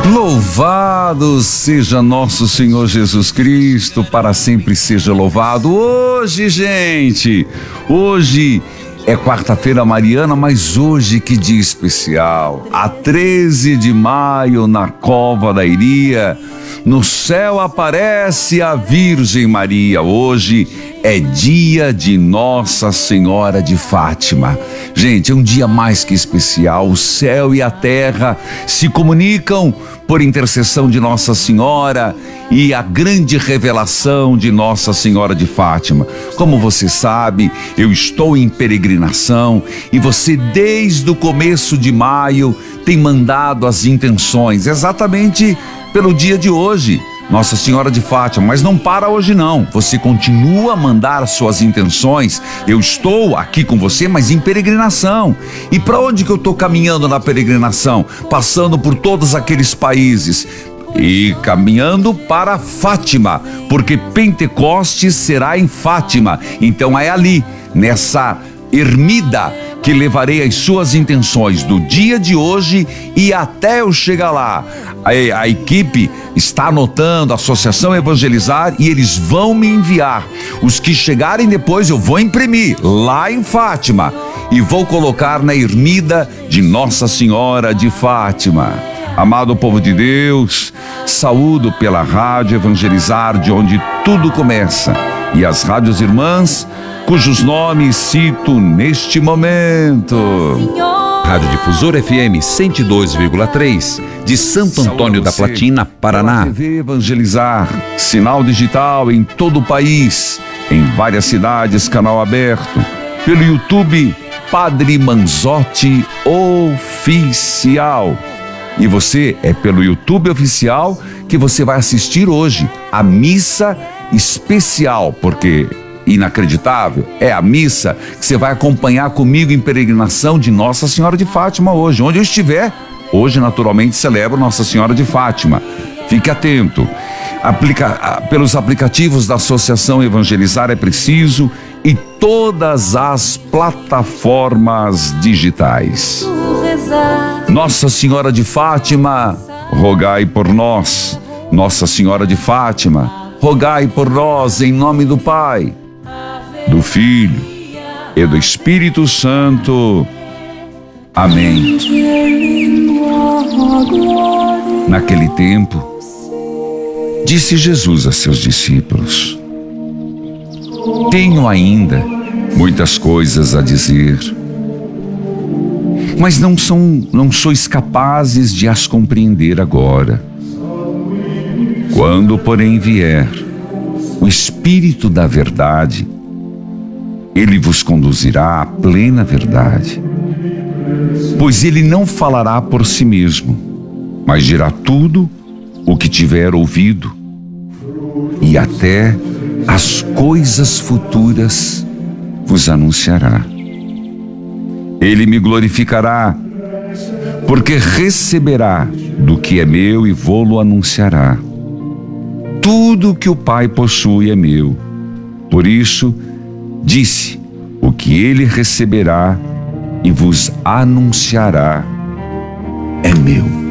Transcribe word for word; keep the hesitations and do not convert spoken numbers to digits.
Louvado seja nosso Senhor Jesus Cristo, para sempre seja louvado. Hoje, gente, hoje é quarta-feira mariana, mas hoje que dia especial. A treze de maio, na Cova da Iria, no céu aparece a Virgem Maria. Hoje é dia de Nossa Senhora de Fátima. Gente, é um dia mais que especial. O céu e a terra se comunicam por intercessão de Nossa Senhora e a grande revelação de Nossa Senhora de Fátima. Como você sabe, eu estou em peregrinação e você, desde o começo de maio, tem mandado as intenções exatamente pelo dia de hoje, Nossa Senhora de Fátima, mas não para hoje não, você continua a mandar suas intenções. Eu estou aqui com você, mas em peregrinação. E para onde que eu estou caminhando na peregrinação? Passando por todos aqueles países e caminhando para Fátima, porque Pentecostes será em Fátima. Então é ali, nessa ermida, que levarei as suas intenções do dia de hoje e até eu chegar lá. A, a equipe está anotando, a Associação Evangelizar, e eles vão me enviar. Os que chegarem depois eu vou imprimir lá em Fátima e vou colocar na ermida de Nossa Senhora de Fátima. Amado povo de Deus, saúdo pela Rádio Evangelizar, de onde tudo começa, e as rádios irmãs, cujos nomes cito neste momento. Rádio Difusor F M cento e dois vírgula três, de Santo Antônio da Platina, Paraná. T V Evangelizar, sinal digital em todo o país, em várias cidades, canal aberto. Pelo YouTube, Padre Manzotti Oficial. E você, é pelo YouTube Oficial que você vai assistir hoje a missa especial, porque inacreditável é a missa que você vai acompanhar comigo em peregrinação de Nossa Senhora de Fátima hoje, onde eu estiver. Hoje, naturalmente, celebro Nossa Senhora de Fátima. Fique atento. Aplica, pelos aplicativos da Associação Evangelizar é preciso, e todas as plataformas digitais. Nossa Senhora de Fátima, rogai por nós. Nossa Senhora de Fátima, rogai por nós, em nome do Pai, do Filho e do Espírito Santo. Amém. Naquele tempo, disse Jesus a seus discípulos: tenho ainda muitas coisas a dizer, mas não são, não sois capazes de as compreender agora. Quando, porém, vier o Espírito da verdade, ele vos conduzirá à plena verdade, pois ele não falará por si mesmo, mas dirá tudo o que tiver ouvido, e até as coisas futuras vos anunciará. Ele me glorificará, porque receberá do que é meu e vô-lo anunciará. Tudo que o Pai possui é meu. Por isso, disse: o que ele receberá e vos anunciará é meu.